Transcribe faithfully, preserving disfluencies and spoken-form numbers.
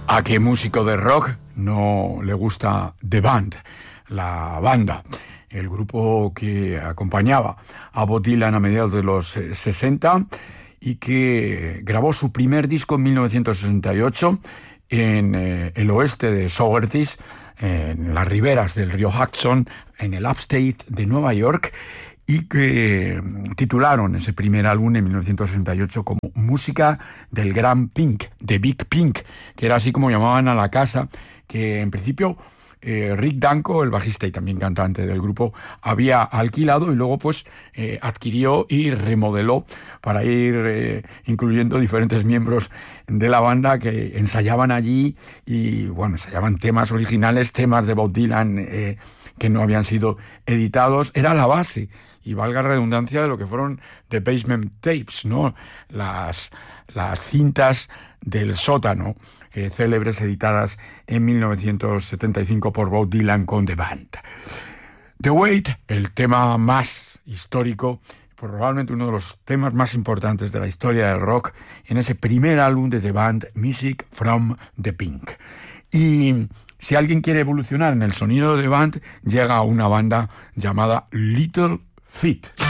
¿A qué músico de rock no le gusta The Band, la banda? El grupo que acompañaba a Bob Dylan a mediados de los sesenta y que grabó su primer disco en mil novecientos sesenta y ocho en eh, el oeste de Sowertis, en las riberas del río Hudson, en el upstate de Nueva York, y que titularon ese primer álbum en mil novecientos sesenta y ocho como Música del Gran Pink, de Big Pink, que era así como llamaban a la casa, que en principio eh, Rick Danko, el bajista y también cantante del grupo, había alquilado y luego pues eh, adquirió y remodeló para ir eh, incluyendo diferentes miembros de la banda que ensayaban allí y bueno, ensayaban temas originales, temas de Bob Dylan eh, que no habían sido editados. Era la base, y valga la redundancia, de lo que fueron The Basement Tapes, ¿no? Las, las cintas del sótano, eh, célebres, editadas en mil novecientos setenta y cinco por Bob Dylan con The Band. The Wait, el tema más histórico, probablemente uno de los temas más importantes de la historia del rock, en ese primer álbum de The Band, Music from the Pink. Y si alguien quiere evolucionar en el sonido de The Band, llega a una banda llamada Little Feat.